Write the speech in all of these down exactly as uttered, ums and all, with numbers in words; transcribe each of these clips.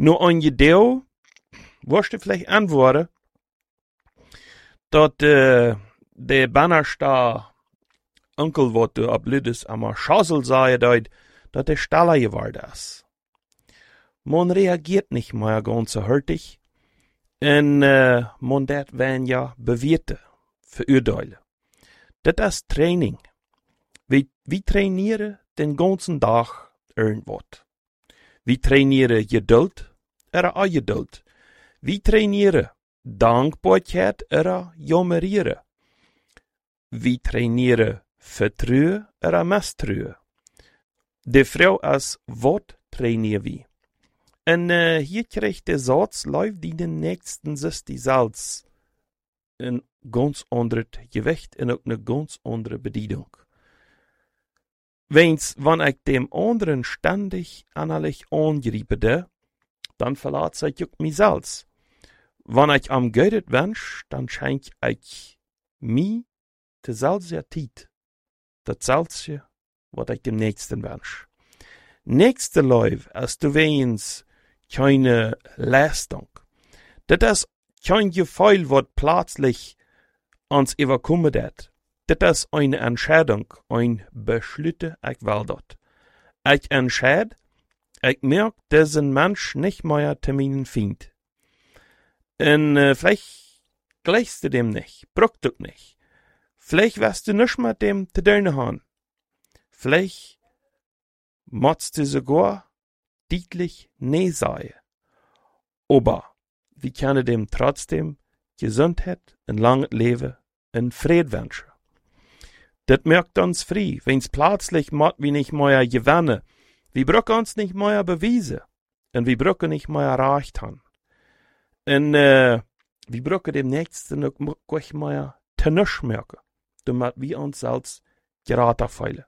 Nur ein Idee, wirst du vielleicht antworten, dat uh, de bannersta Onkel, wat du ab Lüdes am Schassel sei, dat, dat der Staller geworden ist. Man reagiert nicht mehr ganz so hurtig, en uh, man dat werden ja bewirte, verurteilen. Das ist Training. Wir, wir trainieren den ganzen Tag irgendwas. Wir trainieren Geduld, oder Ungeduld. Wir trainieren Dankbaarheid oder Jammerieren. Wir trainieren Vertrauen oder Misstrauen. Die Frau ist, was trainieren wir? Und uh, hier kriegt der Satz, läuft die den nächsten sechzig Salz ein ganz anderes Gewicht und auch eine ganz andere Bedienung. Wenn's, wenn ich dem anderen ständig innerlich angriebe, dann verlässt sich auch mich selbst. Wenn ich am Gödet wünsch, dann schenk ich mir die selbe Zeit, das selbe, was ich dem Nächsten wünsch. Nächste Leute ist du wens keine Leistung. Das ist kein Gefühl, was plötzlich ans überkommen wird. Das ist eine Entscheidung, ein Beschluss, ich will das. Ich entscheide, ich merke, diesen Mensch nicht mehr Terminen findet. Und äh, vielleicht gleichst du dem nicht, brauchst du nicht. Vielleicht wirst du nicht mit dem zu tun haben. Vielleicht machst du sogar deutlich nee sein. Aber wir können dem trotzdem Gesundheit, ein langes Leben, ein Fried wünschen. Das merkt uns frei, wenn's plötzlich macht wir nicht mehr gewinnen. Wir brauchen uns nicht mehr beweisen. Und wir brauchen nicht mehr erreicht haben. Und äh, wir brauchen dem Nächsten auch nicht mehr zu nichts merken, damit wir uns selbst gerade fühlen.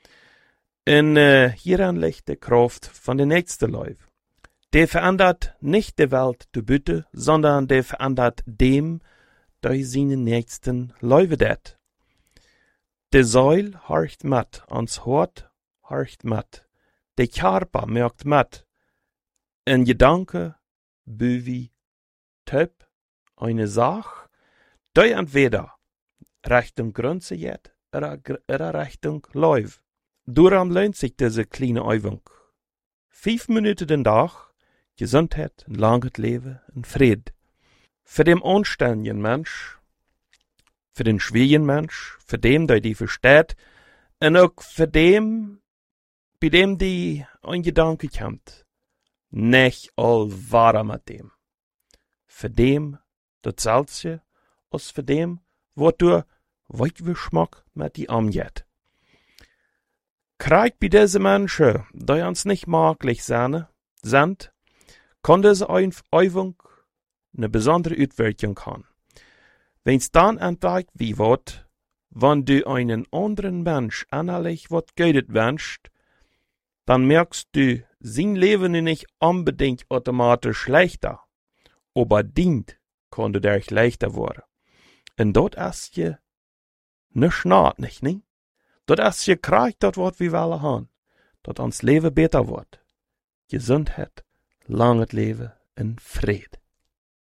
Und äh, hieran liegt die Kraft von der nächsten Leute. Der verändert nicht die Welt zu bitte, sondern der verändert dem, der seinen Nächsten Leute dat. Der Säul horcht mit, ans Hort horcht mit, der Körper merkt mit, ein Gedanke, Büwi, Töp, eine Sach, die entweder Richtung Grenze geht oder, oder Richtung Läuf. Darum lohnt sich diese kleine Übung. Fünf Minuten den Tag, Gesundheit, ein langes Leben, ein Fried. Für den anständigen Mensch, für den schwierigen Mensch, für den, der die versteht, und auch für den, bei dem die ein Gedanke kommt. Nicht all wahr mit dem. Für dem, das Salzje, als für dem, wo du Weitgeschmack mit die angeht. Kriegt bei diesen Menschen, die uns nicht maglich sind, sind, kann diese Übung eine besondere Auswirkung haben. Wenn's dann entdeckt wie wird, wenn du einen anderen Mensch innerlich was Gutes wünschst, dann merkst du, sein Leben nicht unbedingt automatisch schlechter, aber dient kann du dadurch leichter werden. Und dort ist je ne Schnart nicht, ne? Dort ist je kriegt dort was wir wollen haben, dort ans Leben besser wird. Gesundheit, langes Leben und Fried.